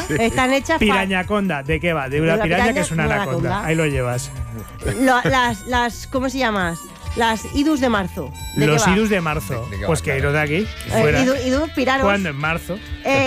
Están hechas Pirañaconda, ¿de qué va? De una piraña que es una anaconda. Ahí lo llevas. ¿Cómo se llama? Las idus de marzo. Los idus de marzo. ¿De qué va? Pues que iros de aquí. Idus piraros. ¿Cuándo? En marzo.